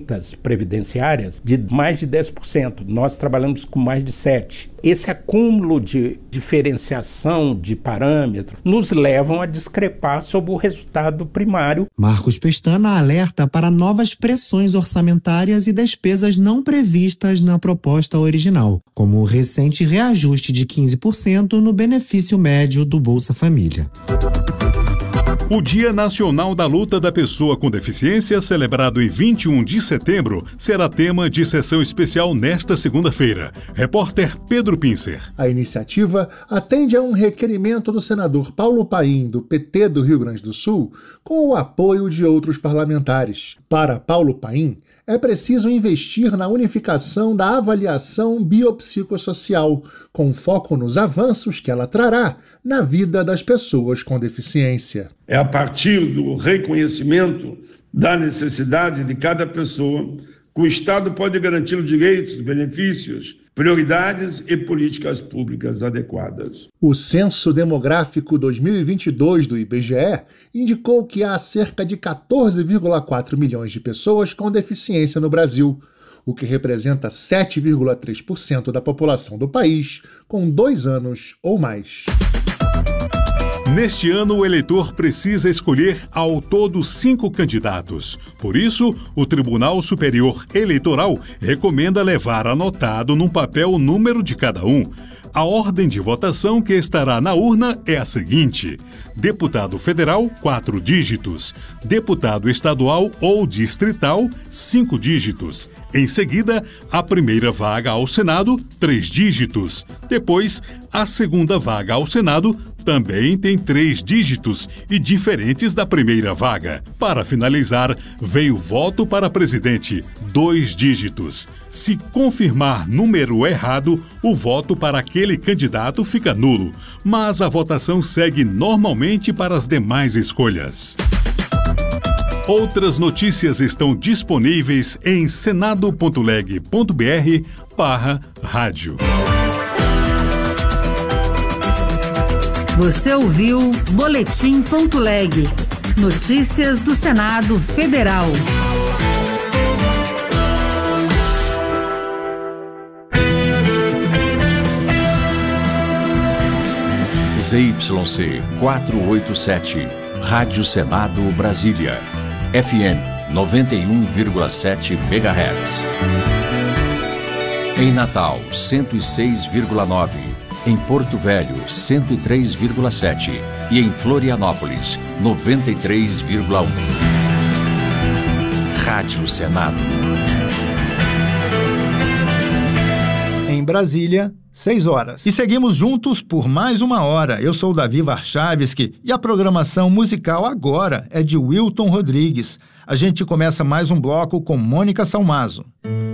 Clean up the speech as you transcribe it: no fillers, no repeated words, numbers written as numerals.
rendas previdenciárias de mais de 10%. Nós trabalhamos com mais de 7%. Esse acúmulo de diferenciação de parâmetros nos levam a discrepar sobre o resultado primário. Marcos Pestana alerta para novas pressões orçamentárias e despesas não previstas na proposta original, como o recente reajuste de 15% no benefício médio do Bolsa Família. O Dia Nacional da Luta da Pessoa com Deficiência, celebrado em 21 de setembro, será tema de sessão especial nesta segunda-feira. Repórter Pedro Pincer. A iniciativa atende a um requerimento do senador Paulo Paim, do PT do Rio Grande do Sul, com o apoio de outros parlamentares. Para Paulo Paim, é preciso investir na unificação da avaliação biopsicossocial, com foco nos avanços que ela trará na vida das pessoas com deficiência. É a partir do reconhecimento da necessidade de cada pessoa que o Estado pode garantir os direitos, benefícios, prioridades e políticas públicas adequadas. O Censo Demográfico 2022 do IBGE indicou que há cerca de 14,4 milhões de pessoas com deficiência no Brasil, o que representa 7,3% da população do país com 2 anos ou mais. Neste ano, o eleitor precisa escolher ao todo 5 candidatos. Por isso, o Tribunal Superior Eleitoral recomenda levar anotado num papel o número de cada um. A ordem de votação que estará na urna é a seguinte: deputado federal, 4 dígitos; deputado estadual ou distrital, 5 dígitos. Em seguida, a primeira vaga ao Senado, 3 dígitos. Depois, a segunda vaga ao Senado também tem 3 dígitos e diferentes da primeira vaga. Para finalizar, vem o voto para presidente, 2 dígitos. Se confirmar número errado, o voto para aquele candidato fica nulo, mas a votação segue normalmente para as demais escolhas. Outras notícias estão disponíveis em senado.leg.br/rádio. Você ouviu Boletim.leg. Notícias do Senado Federal. ZYC 487, Rádio Senado Brasília. FM 91,7 MHz. Em Natal, 106,9. Em Porto Velho, 103,7. E em Florianópolis, 93,1. Rádio Senado. Em Brasília, 6 horas. E seguimos juntos por mais 1 hora. Eu sou o Davi Warchavski e a programação musical agora é de Wilton Rodrigues. A gente começa mais um bloco com Mônica Salmazo.